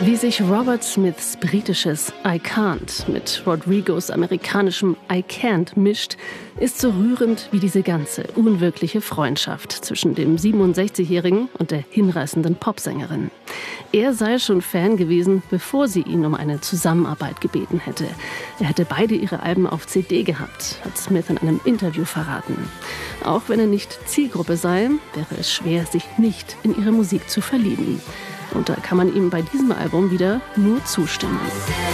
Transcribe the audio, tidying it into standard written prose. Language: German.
Wie sich Robert Smiths britisches I Can't mit Rodrigos amerikanischem I Can't mischt, ist so rührend wie diese ganze unwirkliche Freundschaft zwischen dem 67-Jährigen und der hinreißenden Popsängerin. Er sei schon Fan gewesen, bevor sie ihn um eine Zusammenarbeit gebeten hätte. Er hätte beide ihre Alben auf CD gehabt, hat Smith in einem Interview verraten. Auch wenn er nicht Zielgruppe sei, wäre es schwer, sich nicht in ihre Musik zu verlieben. Und da kann man ihm bei diesem Album wieder nur zustimmen.